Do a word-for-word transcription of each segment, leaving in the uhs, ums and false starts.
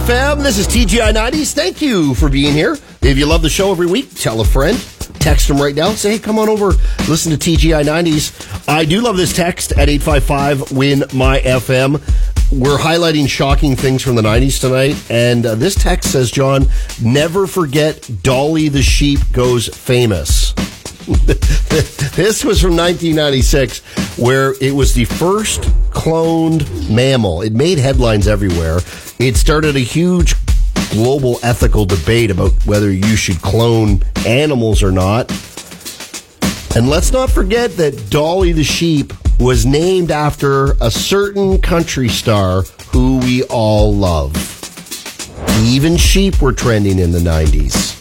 M. This is T G I nineties. Thank you for being here. If you love the show every week, tell a friend. Text them right now. Say, hey, come on over, listen to T G I nineties. I do love this text at eight five five, win my F M. We're highlighting shocking things from the nineties tonight, and uh, this text says, John, never forget Dolly the sheep goes famous. This was from nineteen ninety-six, where it was the first cloned mammal. It made headlines everywhere. It started a huge global ethical debate about whether you should clone animals or not. And let's not forget that Dolly the sheep was named after a certain country star who we all love. Even sheep were trending in the nineties.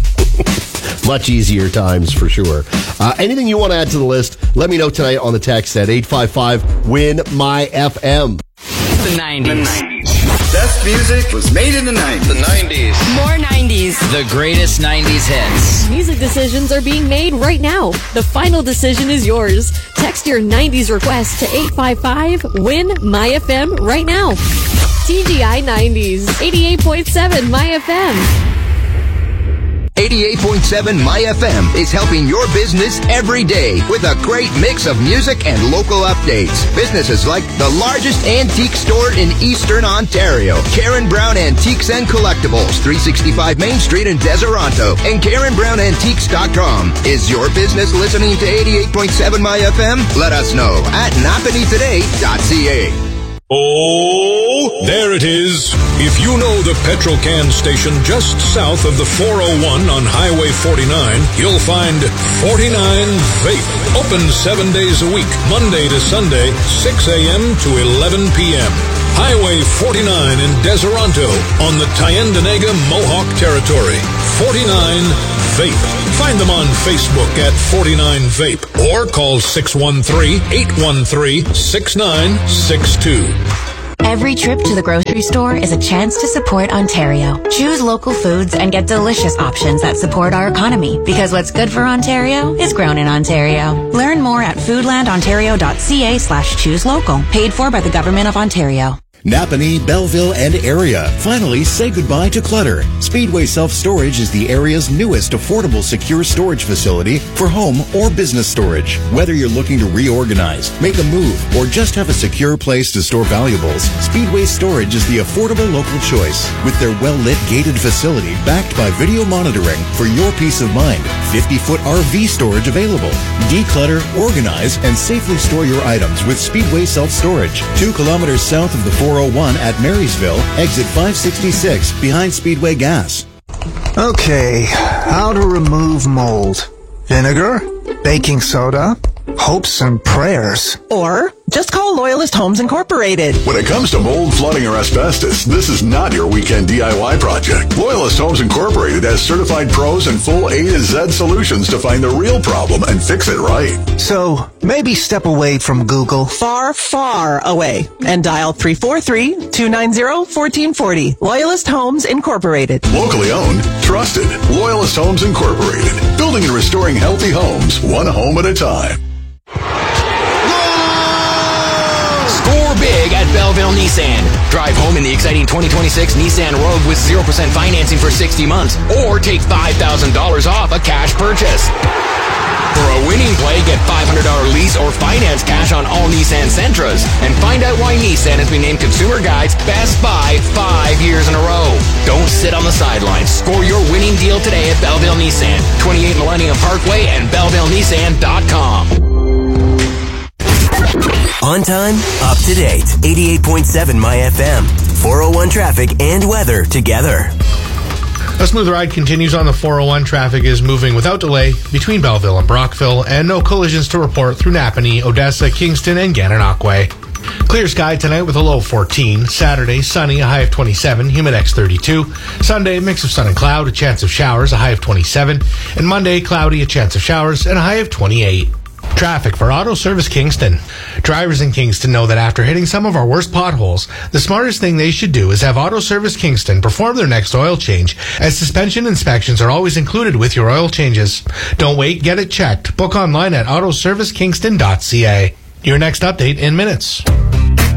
Much easier times for sure. Uh, anything you want to add to the list, let me know tonight on the text at eight five five, win my F M. The nineties. The nineties. Best music was made in the nineties. The nineties. More nineties. The greatest nineties hits. Music decisions are being made right now. The final decision is yours. Text your nineties request to eight five five, win my F M right now. T G I nineties, eighty-eight point seven my F M. eighty-eight point seven My F M is helping your business every day with a great mix of music and local updates. Businesses like the largest antique store in Eastern Ontario, Karen Brown Antiques and Collectibles, three sixty-five Main Street in Deseronto, and Karen Brown Antiques dot com. Is your business listening to eighty-eight point seven My F M? Let us know at napanee today dot c a. Oh, there it is. If you know the petrol can station just south of the four oh one on Highway forty-nine, you'll find forty-nine Vape. Open seven days a week, Monday to Sunday, six a.m. to eleven p.m. Highway forty-nine in Deseronto on the Tyendinaga Mohawk Territory. forty-nine Vape. Find them on Facebook at forty-nine Vape or call six one three, eight one three, six nine six two. Every trip to the grocery store is a chance to support Ontario. Choose local foods and get delicious options that support our economy, because what's good for Ontario is grown in Ontario. Learn more at foodlandontario.ca slash choose local. Paid for by the Government of Ontario. Napanee, Belleville, and area. Finally, say goodbye to clutter. Speedway Self-Storage is the area's newest affordable secure storage facility for home or business storage. Whether you're looking to reorganize, make a move, or just have a secure place to store valuables, Speedway Storage is the affordable local choice. With their well-lit gated facility backed by video monitoring for your peace of mind. fifty-foot R V storage available. Declutter, organize, and safely store your items with Speedway Self-Storage. Two kilometers south of the four oh one at Marysville, exit five sixty-six, behind Speedway Gas. Okay, how to remove mold. Vinegar, baking soda, hopes and prayers. Or just call Loyalist Homes Incorporated. When it comes to mold, flooding, or asbestos, this is not your weekend D I Y project. Loyalist Homes Incorporated has certified pros and full A to Z solutions to find the real problem and fix it right. So, maybe step away from Google. Far, far away. And dial three four three, two nine zero, one four four zero. Loyalist Homes Incorporated. Locally owned, trusted. Loyalist Homes Incorporated. Building and restoring healthy homes, one home at a time. Score big at Belleville Nissan. Drive home in the exciting twenty twenty-six Nissan Rogue with zero percent financing for sixty months, or take five thousand dollars off a cash purchase. For a winning play, get five hundred dollars lease or finance cash on all Nissan Sentras. And find out why Nissan has been named Consumer Guide's Best Buy five years in a row. Don't sit on the sidelines. Score your winning deal today at Belleville Nissan, twenty-eight Millennium Parkway and belleville nissan dot com. On time, up to date. eighty-eight point seven My F M. four oh one traffic and weather together. A smooth ride continues on the four oh one. Traffic is moving without delay between Belleville and Brockville, and no collisions to report through Napanee, Odessa, Kingston, and Gananoque. Clear sky tonight with a low of fourteen. Saturday, sunny, a high of twenty-seven, Humidex thirty-two. Sunday, mix of sun and cloud, a chance of showers, a high of twenty-seven. And Monday, cloudy, a chance of showers, and a high of twenty-eight. Traffic for Auto Service Kingston. Drivers in Kingston know that after hitting some of our worst potholes, the smartest thing they should do is have Auto Service Kingston perform their next oil change, as suspension inspections are always included with your oil changes. Don't wait, get it checked. Book online at auto service kingston dot c a. Your next update in minutes.